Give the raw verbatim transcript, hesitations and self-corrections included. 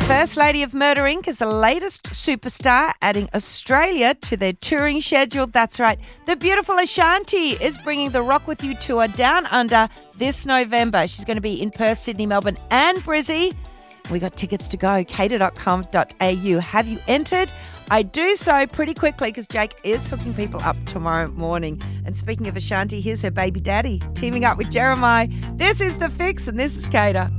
First Lady of Murder Incorporated is the latest superstar, adding Australia to their touring schedule. That's right. The beautiful Ashanti is bringing the Rock With You tour down under this November. She's going to be in Perth, Sydney, Melbourne and Brizzy. We got tickets to go, cater dot com dot a u. Have you entered? I do so pretty quickly because Jake is hooking people up tomorrow morning. And speaking of Ashanti, here's her baby daddy teaming up with Jeremiah. This is The Fix and this is Cater.